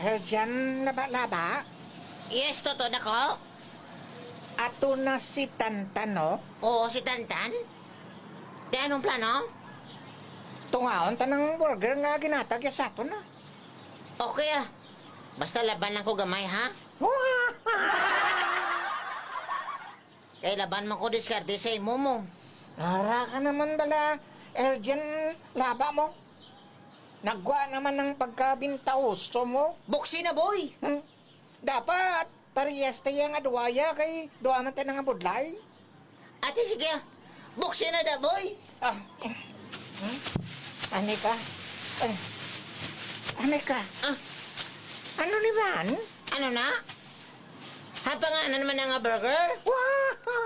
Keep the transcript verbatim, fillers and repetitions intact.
Eljan laba-laba? Yes, totoo na ko. Ato na si Tantano? Oo, si Tantan. Di anong plano? Tungaon tanang burger nga ginatag ya sa ato na. Okay ah. Basta laban lang ko gamay ha. Kay laban man ko diskarte sa imo mo. Ara ka naman bala, Eljan laba mo. Nagwa naman ng pagkabintausto mo. Buksi na boy. Hmm? Dapat, parehas tayo nga duwaya kay duwa man tayo nga budlay. Ate sige ah. Buksi na da boy. Ah, hmm? Ani ka? Eh, ani ka? Ah, Ano ni Van? ano na? Hapanganan naman na nga burger? Wow!